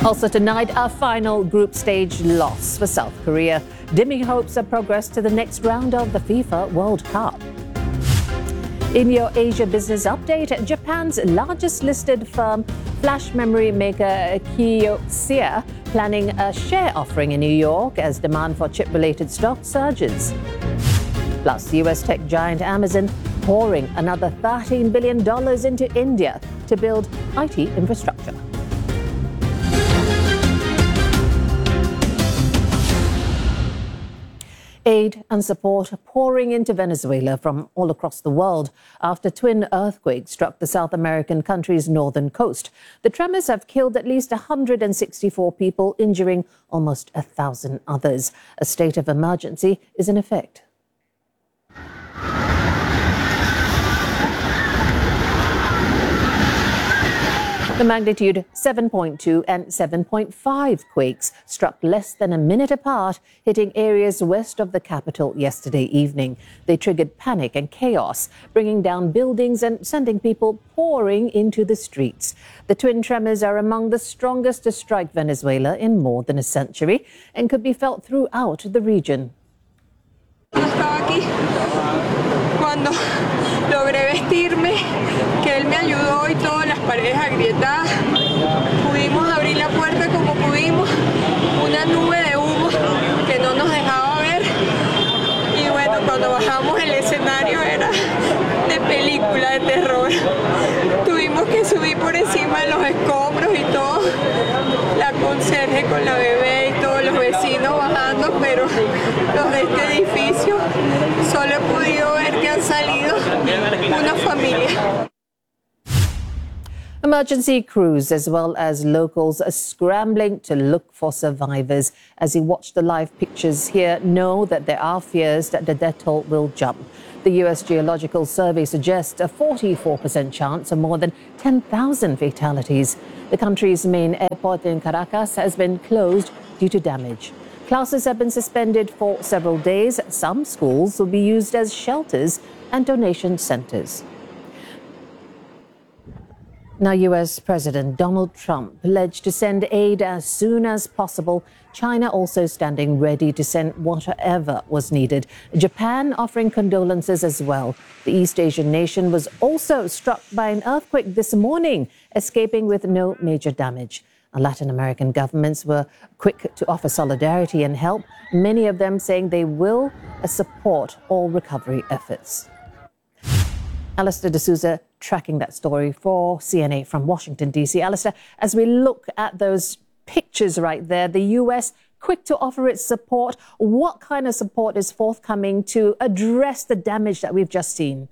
Also tonight, a final group stage loss for South Korea, dimming hopes of progress to the next round of the FIFA World Cup. In your Asia business update, Japan's largest listed firm, flash memory maker Kioxia, planning a share offering in New York as demand for chip-related stock surges. Plus, US tech giant Amazon pouring another $13 billion into India to build IT infrastructure. Aid and support pouring into Venezuela from all across the world after twin earthquakes struck the South American country's northern coast. The tremors have killed at least 164 people, injuring almost 1,000 others. A state of emergency is in effect. The magnitude 7.2 and 7.5 quakes struck less than a minute apart, hitting areas west of the capital yesterday evening. They triggered panic and chaos, bringing down buildings and sending people pouring into the streets. The twin tremors are among the strongest to strike Venezuela in more than a century and could be felt throughout the region. Estaba aquí cuando logré vestirme, que él me ayudó y todas las paredes agrietadas. Pudimos abrir la puerta como pudimos, una nube de humo que no nos dejaba ver. Y bueno, cuando bajamos el escenario era de película de terror. Tuvimos que subir por encima de los escombros y todo. La conserje con la bebé y todos los vecinos bajando, pero los de este edificio solo he podido ver que han salido una familia. Emergency crews as well as locals are scrambling to look for survivors. As you watch the live pictures here, know that there are fears that the death toll will jump. The U.S. Geological Survey suggests a 44% chance of more than 10,000 fatalities. The country's main airport in Caracas has been closed due to damage. Classes have been suspended for several days. Some schools will be used as shelters and donation centers. Now, U.S. President Donald Trump pledged to send aid as soon as possible. China also standing ready to send whatever was needed. Japan offering condolences as well. The East Asian nation was also struck by an earthquake this morning, escaping with no major damage. Latin American governments were quick to offer solidarity and help, many of them saying they will support all recovery efforts. Alistair D'Souza tracking that story for CNA from Washington, D.C. Alistair, as we look at those pictures right there, the U.S. quick to offer its support. What kind of support is forthcoming to address the damage that we've just seen?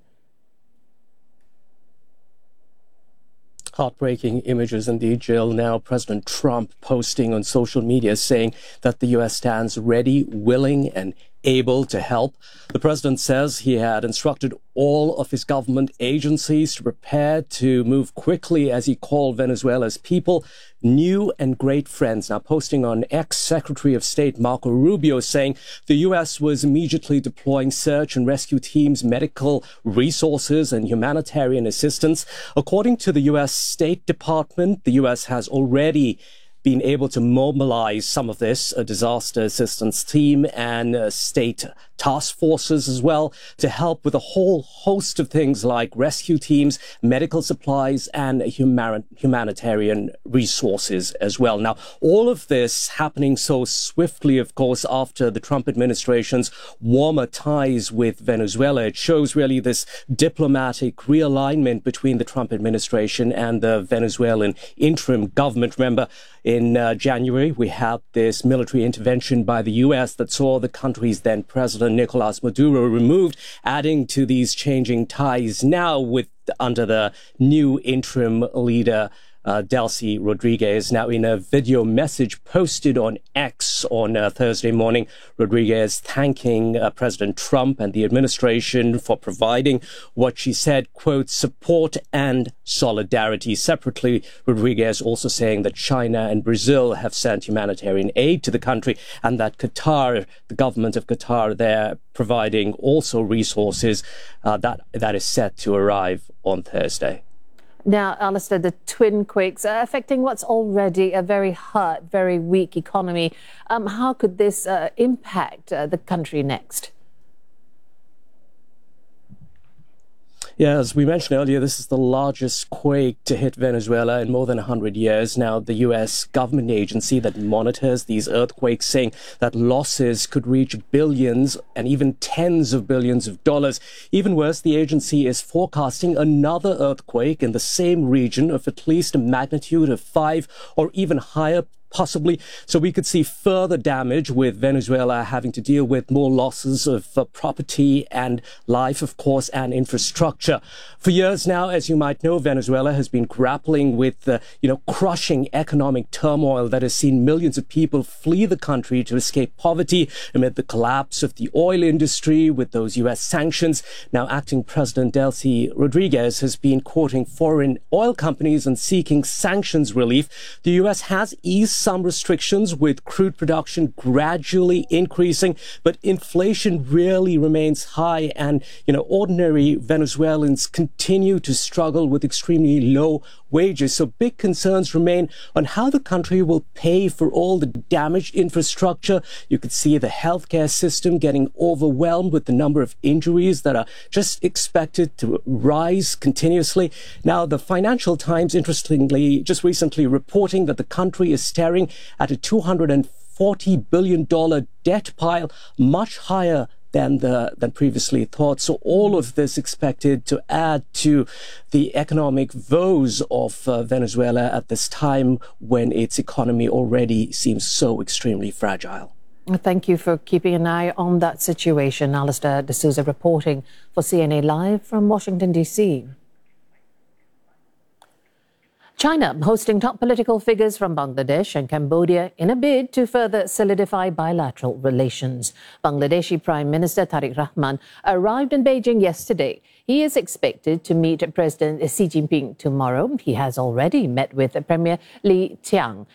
Heartbreaking images indeed, Jill. Now President Trump posting on social media saying that the U.S. stands ready, willing and able to help. The president says he had instructed all of his government agencies to prepare to move quickly as he called Venezuela's people new and great friends. Now posting on X, Secretary of State Marco Rubio saying the U.S. was immediately deploying search and rescue teams, medical resources and humanitarian assistance. According to the U.S. State Department, the U.S. has already been able to mobilize some of this disaster assistance team and state task forces as well to help with a whole host of things like rescue teams, medical supplies and humanitarian resources as well. Now, all of this happening so swiftly, of course, after the Trump administration's warmer ties with Venezuela. It shows really this diplomatic realignment between the Trump administration and the Venezuelan interim government. Remember, in January, we had this military intervention by the U.S. that saw the country's then president, Nicolas Maduro, removed, adding to these changing ties now under the new interim leader, Delcy Rodriguez. Now, in a video message posted on X on Thursday morning, Rodriguez thanking President Trump and the administration for providing what she said, quote, support and solidarity. Separately, Rodriguez also saying that China and Brazil have sent humanitarian aid to the country and that Qatar, the government of Qatar, they're providing also resources that is set to arrive on Thursday. Now, Alistair, the twin quakes are affecting what's already a very hurt, very weak economy. How could this impact the country next? Yeah, as we mentioned earlier, this is the largest quake to hit Venezuela in more than 100 years. Now, the U.S. government agency that monitors these earthquakes saying that losses could reach billions and even tens of billions of dollars. Even worse, the agency is forecasting another earthquake in the same region of at least a magnitude of 5 or even higher, possibly. So we could see further damage, with Venezuela having to deal with more losses of property and life, of course, and infrastructure. For years now, as you might know, Venezuela has been grappling with crushing economic turmoil that has seen millions of people flee the country to escape poverty amid the collapse of the oil industry with those U.S. sanctions. Now, acting President Delcy Rodriguez has been courting foreign oil companies and seeking sanctions relief. The U.S. has eased some restrictions, with crude production gradually increasing, but inflation really remains high, and ordinary Venezuelans continue to struggle with extremely low wages. So big concerns remain on how the country will pay for all the damaged infrastructure. You could see the healthcare system getting overwhelmed with the number of injuries that are just expected to rise continuously. Now, the Financial Times, interestingly, just recently reporting that the country is staring at a $240 billion debt pile, much higher than previously thought. So all of this expected to add to the economic woes of Venezuela at this time when its economy already seems so extremely fragile. Thank you for keeping an eye on that situation. Alistair De Souza reporting for CNA Live from Washington, D.C. China hosting top political figures from Bangladesh and Cambodia in a bid to further solidify bilateral relations. Bangladeshi Prime Minister Tariq Rahman arrived in Beijing yesterday. He is expected to meet President Xi Jinping tomorrow. He has already met with Premier Li Qiang